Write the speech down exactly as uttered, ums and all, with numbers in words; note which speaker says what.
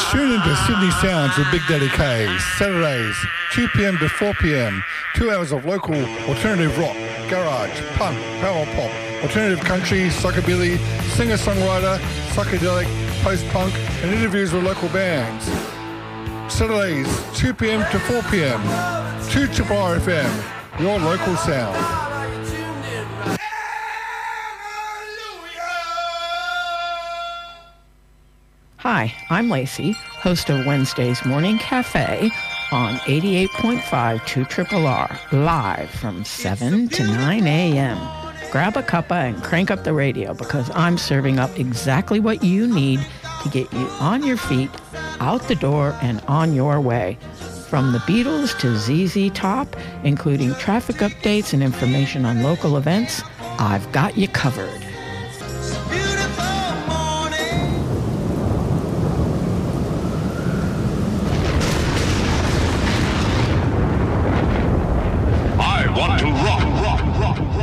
Speaker 1: Tune into Sydney Sounds with Big Daddy K, Saturdays, two p.m. to four p.m. Two hours of local alternative rock, garage, punk, power pop, alternative country, psychobilly, singer-songwriter, psychedelic, post-punk, and interviews with local bands. Saturdays, two p.m. to four p.m. two Triple R F M, your local sound.
Speaker 2: Hi, I'm Lacey, host of Wednesday's Morning Cafe on eighty-eight point five two Triple R, live from seven to nine a.m. Grab a cuppa and crank up the radio because I'm serving up exactly what you need to get you on your feet, out the door, and on your way. From the Beatles to Z Z Top, including traffic updates and information on local events, I've got you covered.
Speaker 3: I want to rock, rock, rock.